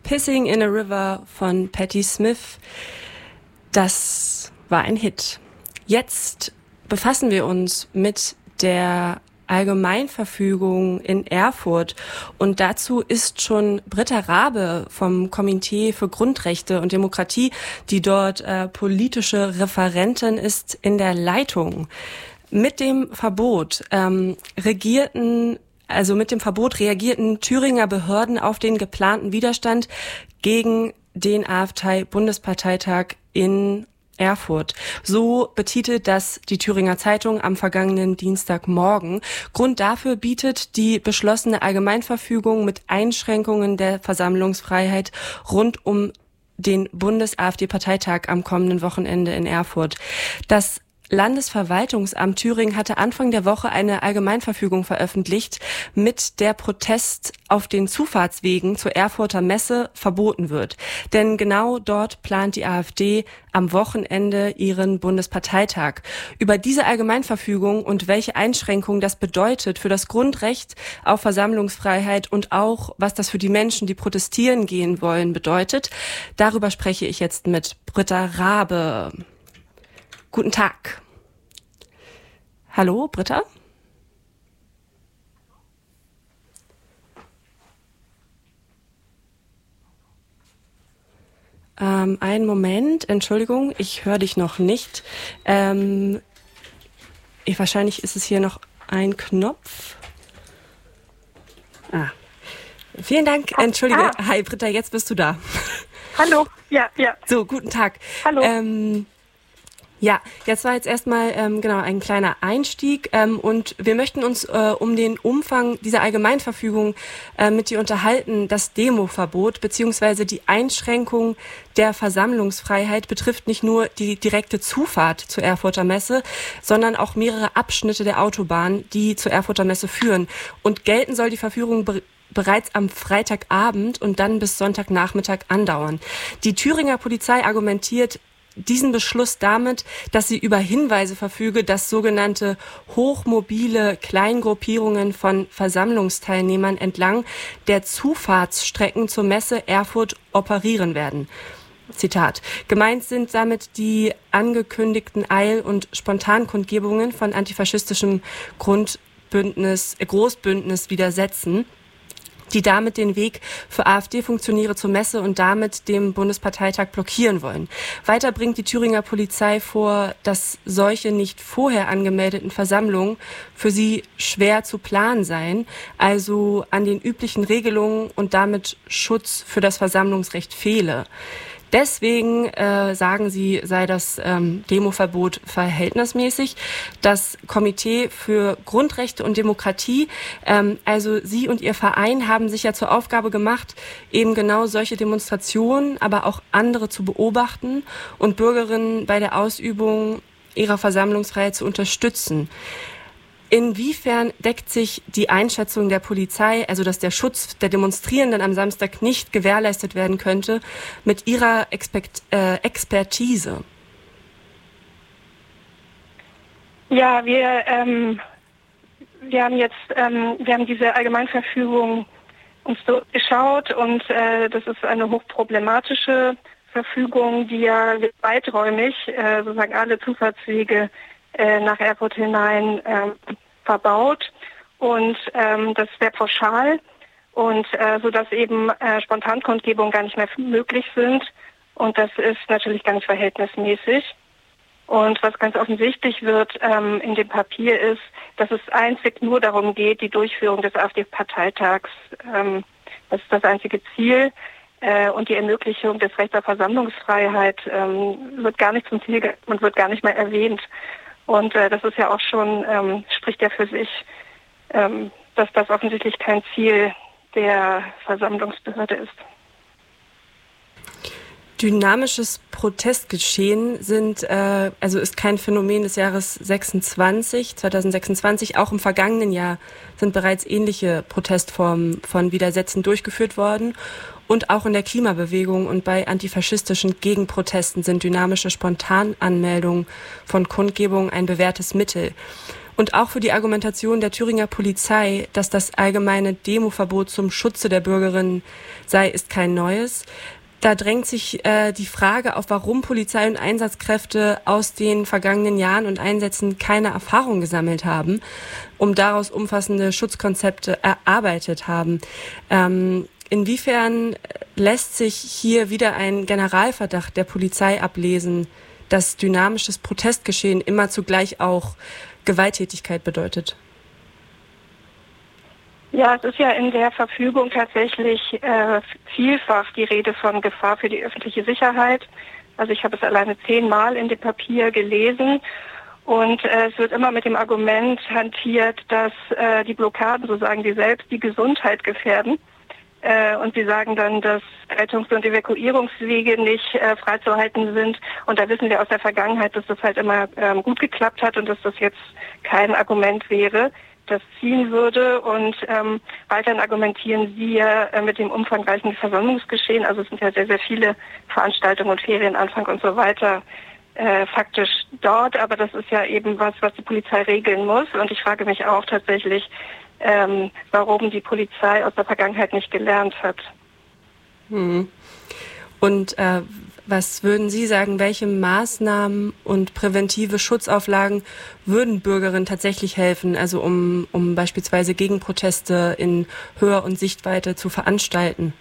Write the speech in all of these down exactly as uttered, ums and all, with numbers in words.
Pissing in a River von Patti Smith. Das war ein Hit. Jetzt befassen wir uns mit der Allgemeinverfügung in Erfurt. Und dazu ist schon Britta Rabe vom Komitee für Grundrechte und Demokratie, die dort äh, politische Referentin ist, in der Leitung. Mit dem Verbot ähm, regierten, also mit dem Verbot reagierten Thüringer Behörden auf den geplanten Widerstand gegen den AfD-Bundesparteitag in Erfurt. So betitelt das die Thüringer Zeitung am vergangenen Dienstagmorgen. Grund dafür bietet die beschlossene Allgemeinverfügung mit Einschränkungen der Versammlungsfreiheit rund um den Bundes-AfD-Parteitag am kommenden Wochenende in Erfurt. Das Landesverwaltungsamt Thüringen hatte Anfang der Woche eine Allgemeinverfügung veröffentlicht, mit der Protest auf den Zufahrtswegen zur Erfurter Messe verboten wird. Denn genau dort plant die AfD am Wochenende ihren Bundesparteitag. Über diese Allgemeinverfügung und welche Einschränkungen das bedeutet für das Grundrecht auf Versammlungsfreiheit und auch, was das für die Menschen, die protestieren gehen wollen, bedeutet, darüber spreche ich jetzt mit Britta Rabe. Guten Tag. Hallo, Britta? Ähm, einen Moment, Entschuldigung, ich höre dich noch nicht. Ähm, ich, wahrscheinlich ist es hier noch ein Knopf. Ah. Vielen Dank, entschuldige. Ah. Hi, Britta, jetzt bist du da. Hallo, ja, ja. So, guten Tag. Hallo. Ähm, Ja, jetzt war jetzt erstmal ähm, genau ein kleiner Einstieg ähm, und wir möchten uns äh, um den Umfang dieser Allgemeinverfügung äh, mit dir unterhalten. Das Demoverbot bzw. die Einschränkung der Versammlungsfreiheit betrifft nicht nur die direkte Zufahrt zur Erfurter Messe, sondern auch mehrere Abschnitte der Autobahn, die zur Erfurter Messe führen. Und gelten soll die Verfügung be- bereits am Freitagabend und dann bis Sonntagnachmittag andauern. Die Thüringer Polizei argumentiert diesen Beschluss damit, dass sie über Hinweise verfüge, dass sogenannte hochmobile Kleingruppierungen von Versammlungsteilnehmern entlang der Zufahrtsstrecken zur Messe Erfurt operieren werden. Zitat. Gemeint sind damit die angekündigten Eil- und Spontankundgebungen von antifaschistischem Grundbündnis, äh, Großbündnis widersetzen, die damit den Weg für AfD-Funktionäre zur Messe und damit dem Bundesparteitag blockieren wollen. Weiter bringt die Thüringer Polizei vor, dass solche nicht vorher angemeldeten Versammlungen für sie schwer zu planen seien, also an den üblichen Regelungen und damit Schutz für das Versammlungsrecht fehle. Deswegen äh, sagen sie, sei das ähm, Demoverbot verhältnismäßig. Das Komitee für Grundrechte und Demokratie, ähm, also Sie und Ihr Verein, haben sich ja zur Aufgabe gemacht, eben genau solche Demonstrationen, aber auch andere zu beobachten und Bürgerinnen bei der Ausübung ihrer Versammlungsfreiheit zu unterstützen. Inwiefern deckt sich die Einschätzung der Polizei, also dass der Schutz der Demonstrierenden am Samstag nicht gewährleistet werden könnte, mit Ihrer Expert, äh, Expertise? Ja, wir, ähm, wir haben jetzt, ähm, wir haben diese Allgemeinverfügung uns durchgeschaut und äh, das ist eine hochproblematische Verfügung, die ja weiträumig äh, sozusagen alle Zufahrtswege nach Erfurt hinein ähm, verbaut und ähm, das wäre pauschal und äh, so dass eben äh, Spontankundgebungen gar nicht mehr möglich sind und das ist natürlich gar nicht verhältnismäßig. Und was ganz offensichtlich wird ähm, in dem Papier ist, dass es einzig nur darum geht, die Durchführung des AfD-Parteitags, ähm, das ist das einzige Ziel. Äh, und die Ermöglichung des Rechts auf Versammlungsfreiheit ähm, wird gar nicht zum Ziel ge- und wird gar nicht mehr erwähnt. Und äh, das ist ja auch schon, ähm, spricht ja für sich, ähm, dass das offensichtlich kein Ziel der Versammlungsbehörde ist. Dynamisches Protestgeschehen sind, äh, also ist kein Phänomen des Jahres sechsundzwanzig, zwanzig sechsundzwanzig. Auch im vergangenen Jahr sind bereits ähnliche Protestformen von Widersätzen durchgeführt worden. Und auch in der Klimabewegung und bei antifaschistischen Gegenprotesten sind dynamische Spontananmeldungen von Kundgebungen ein bewährtes Mittel. Und auch für die Argumentation der Thüringer Polizei, dass das allgemeine Demoverbot zum Schutze der Bürgerinnen sei, ist kein neues. Da drängt sich äh, die Frage auf, warum Polizei und Einsatzkräfte aus den vergangenen Jahren und Einsätzen keine Erfahrung gesammelt haben, um daraus umfassende Schutzkonzepte erarbeitet haben. Ähm, inwiefern lässt sich hier wieder ein Generalverdacht der Polizei ablesen, dass dynamisches Protestgeschehen immer zugleich auch Gewalttätigkeit bedeutet? Ja, es ist ja in der Verfügung tatsächlich äh, vielfach die Rede von Gefahr für die öffentliche Sicherheit. Also ich habe es alleine zehnmal in dem Papier gelesen und äh, es wird immer mit dem Argument hantiert, dass äh, die Blockaden, so sagen die selbst, die Gesundheit gefährden. Äh, und sie sagen dann, dass Rettungs- und Evakuierungswege nicht äh, freizuhalten sind. Und da wissen wir aus der Vergangenheit, dass das halt immer ähm, gut geklappt hat und dass das jetzt kein Argument wäre, das ziehen würde. Und ähm, weiterhin argumentieren sie ja äh, mit dem umfangreichen Versammlungsgeschehen, also es sind ja sehr, sehr viele Veranstaltungen und Ferienanfang und so weiter äh, faktisch dort, aber das ist ja eben was, was die Polizei regeln muss. Und ich frage mich auch tatsächlich, ähm, warum die Polizei aus der Vergangenheit nicht gelernt hat. Hm. Und äh, was würden Sie sagen, welche Maßnahmen und präventive Schutzauflagen würden Bürgerinnen tatsächlich helfen, also um, um beispielsweise Gegenproteste in Hör- und Sichtweite zu veranstalten?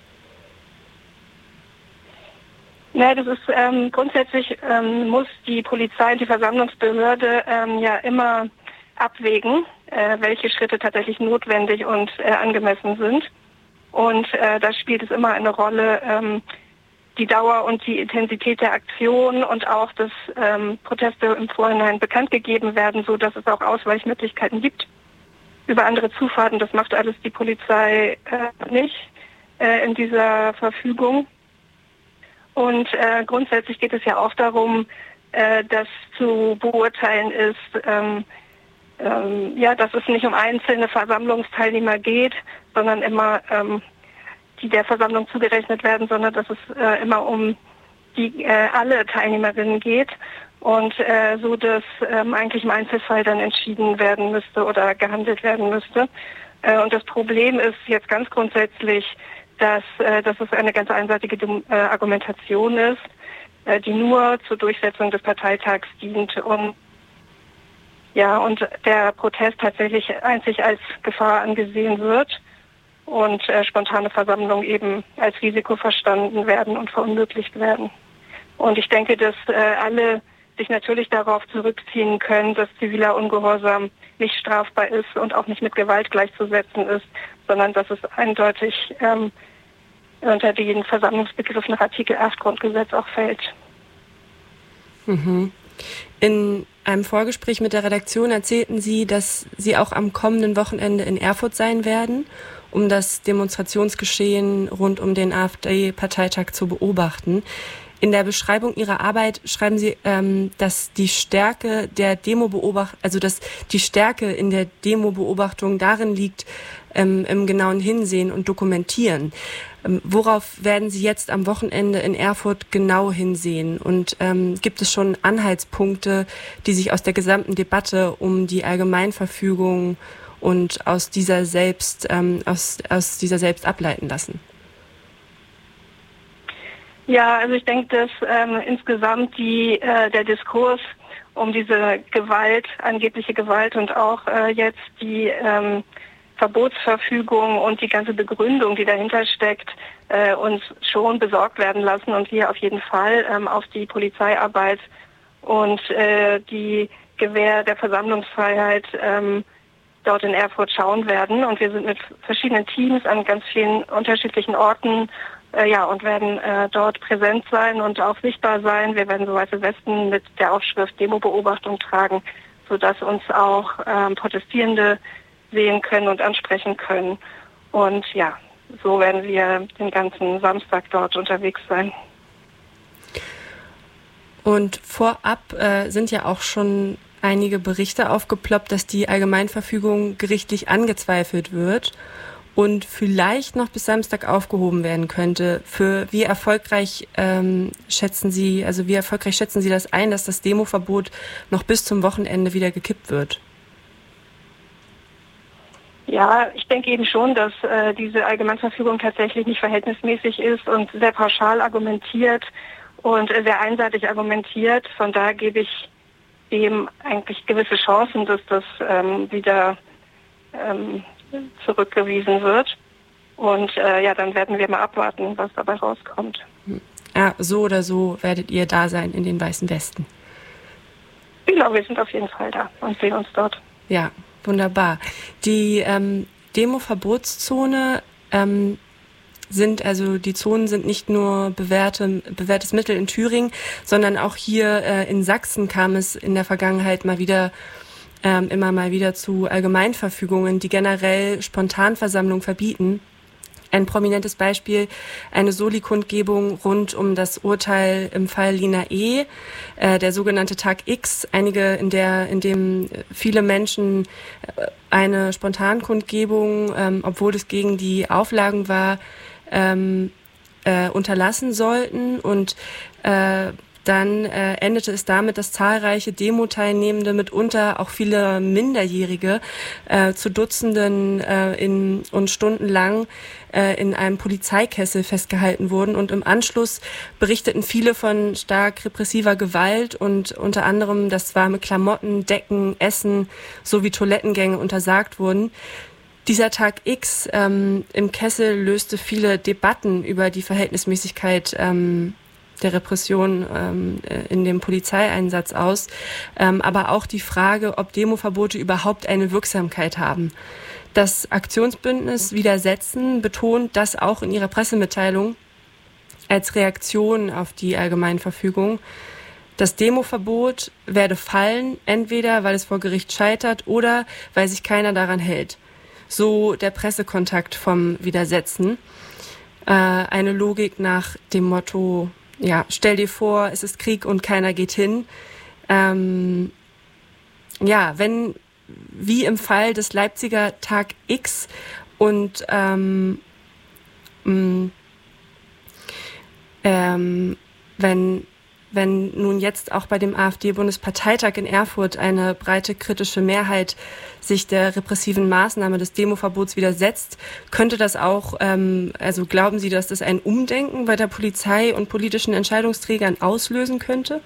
Ja, das ist ähm, grundsätzlich ähm, muss die Polizei und die Versammlungsbehörde ähm, ja immer abwägen, äh, welche Schritte tatsächlich notwendig und äh, angemessen sind. Und äh, da spielt es immer eine Rolle, ähm, die Dauer und die Intensität der Aktion und auch, dass ähm, Proteste im Vorhinein bekannt gegeben werden, so dass es auch Ausweichmöglichkeiten gibt über andere Zufahrten. Das macht alles die Polizei äh, nicht äh, in dieser Verfügung. Und äh, grundsätzlich geht es ja auch darum, äh, dass zu beurteilen ist, ähm, ähm, ja, dass es nicht um einzelne Versammlungsteilnehmer geht, sondern immer ähm, die der Versammlung zugerechnet werden, sondern dass es äh, immer um die äh, alle Teilnehmerinnen geht und äh, so, dass ähm, eigentlich im Einzelfall dann entschieden werden müsste oder gehandelt werden müsste. Äh, und das Problem ist jetzt ganz grundsätzlich, dass, äh, dass es eine ganz einseitige äh, Argumentation ist, äh, die nur zur Durchsetzung des Parteitags dient und ja, und der Protest tatsächlich einzig als Gefahr angesehen wird und äh, spontane Versammlungen eben als Risiko verstanden werden und verunmöglicht werden. Und ich denke, dass äh, alle sich natürlich darauf zurückziehen können, dass ziviler Ungehorsam nicht strafbar ist und auch nicht mit Gewalt gleichzusetzen ist, sondern dass es eindeutig ähm, unter den Versammlungsbegriff nach Artikel acht Grundgesetz auch fällt. Mhm. In einem Vorgespräch mit der Redaktion erzählten Sie, dass Sie auch am kommenden Wochenende in Erfurt sein werden, um das Demonstrationsgeschehen rund um den AfD-Parteitag zu beobachten. In der Beschreibung Ihrer Arbeit schreiben Sie, ähm, dass die Stärke der Demo-Beobachtung, also dass die Stärke in der Demo-Beobachtung darin liegt, ähm, im genauen Hinsehen und Dokumentieren. Ähm, worauf werden Sie jetzt am Wochenende in Erfurt genau hinsehen? Und ähm, gibt es schon Anhaltspunkte, die sich aus der gesamten Debatte um die Allgemeinverfügung und aus dieser selbst, ähm, aus, aus dieser selbst ableiten lassen? Ja, also ich denke, dass ähm, insgesamt die, äh, der Diskurs um diese Gewalt, angebliche Gewalt und auch äh, jetzt die ähm, Verbotsverfügung und die ganze Begründung, die dahinter steckt, äh, uns schon besorgt werden lassen und wir auf jeden Fall ähm, auf die Polizeiarbeit und äh, die Gewähr der Versammlungsfreiheit ähm, dort in Erfurt schauen werden. Und wir sind mit verschiedenen Teams an ganz vielen unterschiedlichen Orten Äh, ja, und werden äh, dort präsent sein und auch sichtbar sein. Wir werden so weiße Westen mit der Aufschrift Demo-Beobachtung tragen, sodass uns auch ähm, Protestierende sehen können und ansprechen können. Und ja, so werden wir den ganzen Samstag dort unterwegs sein. Und vorab äh, sind ja auch schon einige Berichte aufgeploppt, dass die Allgemeinverfügung gerichtlich angezweifelt wird und vielleicht noch bis Samstag aufgehoben werden könnte. Für wie erfolgreich ähm, schätzen Sie, also wie erfolgreich schätzen Sie das ein, dass das Demoverbot noch bis zum Wochenende wieder gekippt wird? Ja, ich denke eben schon, dass äh, diese Allgemeinverfügung tatsächlich nicht verhältnismäßig ist und sehr pauschal argumentiert und äh, sehr einseitig argumentiert. Von daher gebe ich dem eigentlich gewisse Chancen, dass das ähm, wieder ähm, zurückgewiesen wird. Und äh, ja, dann werden wir mal abwarten, was dabei rauskommt. Ja, so oder so werdet ihr da sein in den Weißen Westen. Genau, wir sind auf jeden Fall da und sehen uns dort. Ja, wunderbar. Die ähm, Demo-Verbotszone ähm, sind, also die Zonen sind nicht nur bewährte, bewährtes Mittel in Thüringen, sondern auch hier äh, in Sachsen kam es in der Vergangenheit mal wieder, ähm, immer mal wieder zu Allgemeinverfügungen, die generell Spontanversammlungen verbieten. Ein prominentes Beispiel, eine Soli-Kundgebung rund um das Urteil im Fall Lina E., äh, der sogenannte Tag X, einige, in der, in dem viele Menschen eine Spontankundgebung, ähm, obwohl es gegen die Auflagen war, ähm, äh, unterlassen sollten. Und äh, dann äh, endete es damit, dass zahlreiche Demo-Teilnehmende, mitunter auch viele Minderjährige, äh, zu Dutzenden äh, in, und stundenlang äh, in einem Polizeikessel festgehalten wurden. Und im Anschluss berichteten viele von stark repressiver Gewalt und unter anderem, dass warme Klamotten, Decken, Essen sowie Toilettengänge untersagt wurden. Dieser Tag X ähm, im Kessel löste viele Debatten über die Verhältnismäßigkeit ähm, der Repression ähm, in dem Polizeieinsatz aus, ähm, aber auch die Frage, ob Demoverbote überhaupt eine Wirksamkeit haben. Das Aktionsbündnis Widersetzen betont das auch in ihrer Pressemitteilung als Reaktion auf die Allgemeinverfügung. Das Demoverbot werde fallen, entweder weil es vor Gericht scheitert oder weil sich keiner daran hält. So der Pressekontakt vom Widersetzen. Äh, eine Logik nach dem Motto, ja, stell dir vor, es ist Krieg und keiner geht hin. Ähm, ja, wenn, wie im Fall des Leipziger Tag X und ähm, mh, ähm, wenn wenn nun jetzt auch bei dem AfD-Bundesparteitag in Erfurt eine breite kritische Mehrheit sich der repressiven Maßnahme des Demoverbots widersetzt, könnte das auch, ähm, also glauben Sie, dass das ein Umdenken bei der Polizei und politischen Entscheidungsträgern auslösen könnte?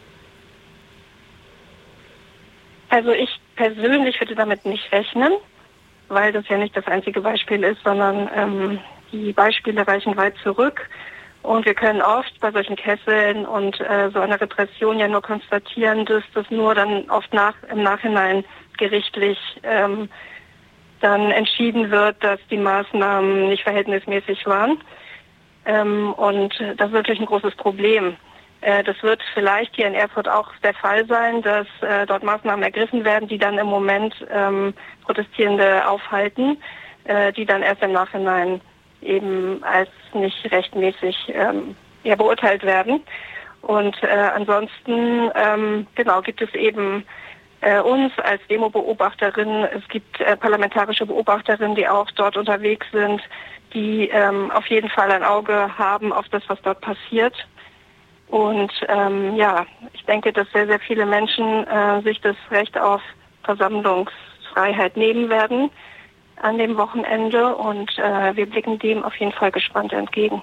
Also ich persönlich würde damit nicht rechnen, weil das ja nicht das einzige Beispiel ist, sondern ähm, die Beispiele reichen weit zurück. Und wir können oft bei solchen Kesseln und äh, so einer Repression ja nur konstatieren, dass das nur dann oft nach, im Nachhinein gerichtlich ähm, dann entschieden wird, dass die Maßnahmen nicht verhältnismäßig waren. Ähm, und das ist natürlich ein großes Problem. Äh, das wird vielleicht hier in Erfurt auch der Fall sein, dass äh, dort Maßnahmen ergriffen werden, die dann im Moment ähm, Protestierende aufhalten, äh, die dann erst im Nachhinein eben als nicht rechtmäßig ähm, ja, beurteilt werden. Und äh, ansonsten ähm, genau gibt es eben äh, uns als Demo-Beobachterinnen, es gibt äh, parlamentarische Beobachterinnen, die auch dort unterwegs sind, die ähm, auf jeden Fall ein Auge haben auf das, was dort passiert. Und ähm, ja, ich denke, dass sehr, sehr viele Menschen äh, sich das Recht auf Versammlungsfreiheit nehmen werden an dem Wochenende und äh, wir blicken dem auf jeden Fall gespannt entgegen.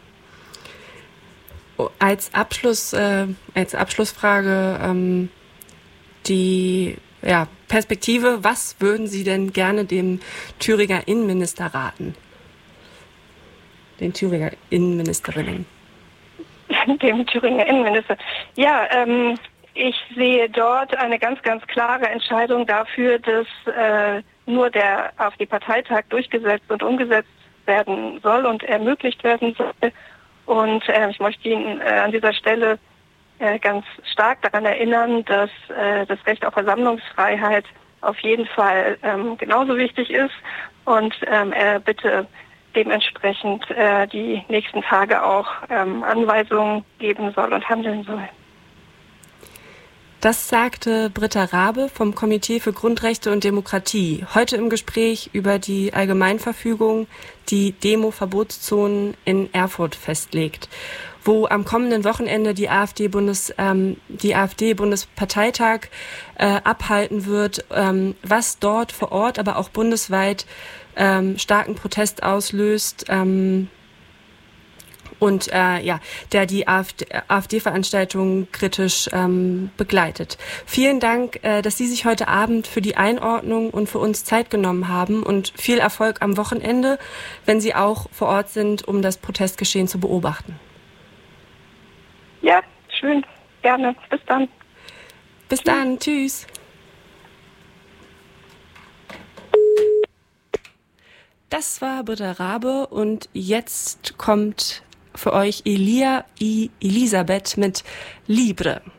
Als Abschluss, äh, als Abschlussfrage ähm, die ja, Perspektive, was würden Sie denn gerne dem Thüringer Innenminister raten? Den Thüringer Innenministerinnen? Dem Thüringer Innenminister. Ja, ähm, ich sehe dort eine ganz, ganz klare Entscheidung dafür, dass äh, nur der AfD-Parteitag durchgesetzt und umgesetzt werden soll und ermöglicht werden soll. Und äh, ich möchte ihn äh, an dieser Stelle äh, ganz stark daran erinnern, dass äh, das Recht auf Versammlungsfreiheit auf jeden Fall ähm, genauso wichtig ist und ähm, er bitte dementsprechend äh, die nächsten Tage auch ähm, Anweisungen geben soll und handeln soll. Das sagte Britta Rabe vom Komitee für Grundrechte und Demokratie. Heute im Gespräch über die Allgemeinverfügung, die Demo-Verbotszonen in Erfurt festlegt, wo am kommenden Wochenende die AfD-Bundes, ähm, die AfD-Bundesparteitag äh, abhalten wird, ähm, was dort vor Ort, aber auch bundesweit ähm, starken Protest auslöst. Ähm, und äh, ja, der die AfD-Veranstaltung kritisch ähm, begleitet. Vielen Dank, äh, dass Sie sich heute Abend für die Einordnung und für uns Zeit genommen haben und viel Erfolg am Wochenende, wenn Sie auch vor Ort sind, um das Protestgeschehen zu beobachten. Ja, schön. Gerne. Bis dann. Bis dann. Tschüss. Das war Britta Rabe und jetzt kommt für euch Elia I. Elisabeth mit Libre.